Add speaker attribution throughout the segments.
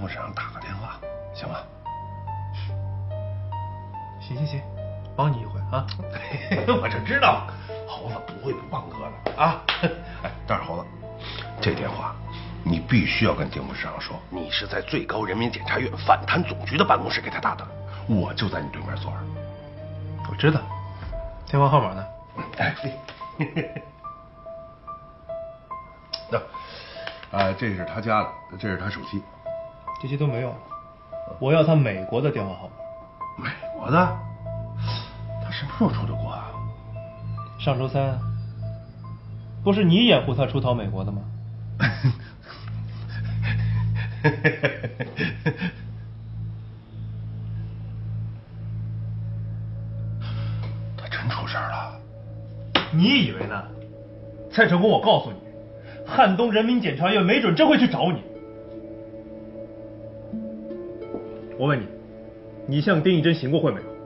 Speaker 1: 护士长打个电话，行吗？
Speaker 2: 行，帮你一回啊！
Speaker 1: 我就知道猴子不会不帮哥的啊！哎，但是猴子，这电话你必须要跟丁副市长说，你是在最高人民检察院反贪总局的办公室给他打的，我就在你对面坐着。
Speaker 2: 我知道，电话号码呢？
Speaker 1: 哎，那这是他家的，这是他手机，
Speaker 2: 这些都没用，我要他美国的电话号码。
Speaker 1: 美国的？他什么时候出的国啊？
Speaker 2: 上周三，不是你掩护他出逃美国的吗？
Speaker 1: 他真出事了？
Speaker 2: 你以为呢？蔡成功，我告诉你，汉东人民检察院没准真会去找你。我问你，你向丁义珍行过贿没有？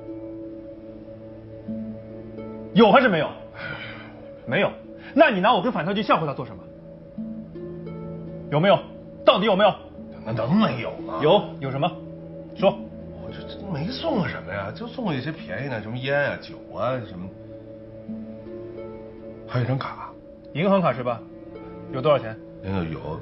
Speaker 2: 有还是没有？没有。那你拿我跟反贪局吓唬他做什么？有没有？到底有没有？
Speaker 1: 那能没有吗？
Speaker 2: 有什么？说。
Speaker 1: 我这没送什么呀，就送过一些便宜的，什么烟啊、酒啊什么。还有一张卡，
Speaker 2: 银行卡是吧？有多少钱？
Speaker 1: 有。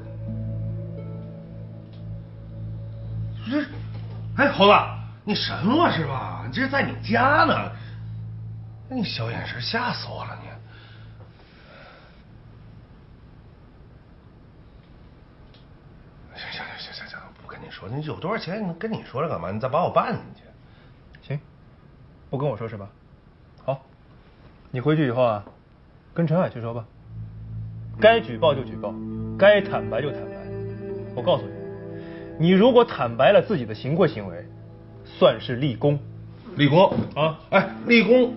Speaker 1: 这，哎，猴子，你什么是吧？你这是在你家呢？那你小眼神吓死我了你！行，不跟你说，你有多少钱？你跟你说这干嘛？你再把我办进去。
Speaker 2: 行，不跟我说是吧？好，你回去以后啊，跟陈海去说吧。该举报就举报，该坦白就坦白。我告诉你，你如果坦白了自己的行贿行为，算是立功。
Speaker 1: 立功
Speaker 2: 啊！
Speaker 1: 哎，立功。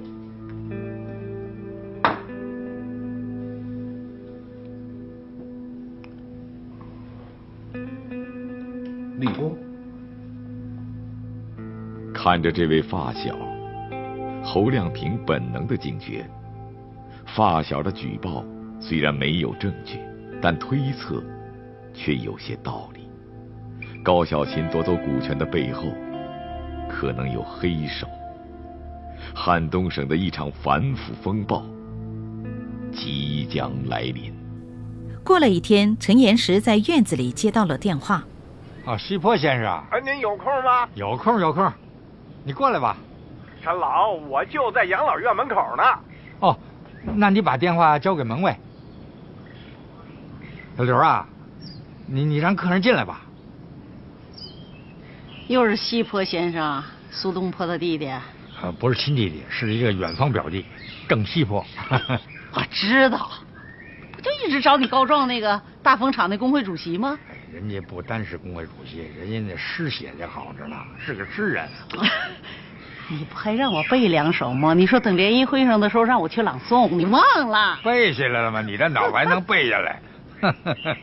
Speaker 1: 立功。
Speaker 3: 看着这位发小，侯亮平本能的警觉，发小的举报虽然没有证据，但推测却有些道理。高小琴夺走股权的背后，可能有黑手。汉东省的一场反腐风暴即将来临。
Speaker 4: 过了一天，陈岩石在院子里接到了电话。
Speaker 5: 西坡先生，
Speaker 6: 您有空吗？
Speaker 5: 有空，你过来吧。
Speaker 6: 陈老，我就在养老院门口呢。
Speaker 5: 哦，那你把电话交给门卫。小刘啊，你让客人进来吧。
Speaker 7: 又是西坡先生，苏东坡的弟弟。
Speaker 5: 不是亲弟弟，是一个远房表弟，郑西坡。
Speaker 7: 我知道，不就一直找你告状那个大风厂那工会主席吗？
Speaker 5: 人家不单是工会主席，人家那诗写的好着呢，是个诗人。
Speaker 7: 你不还让我背两首吗？你说等联谊会上的时候让我去朗诵，你忘了？
Speaker 5: 背下来了吗？你这脑子还能背下来？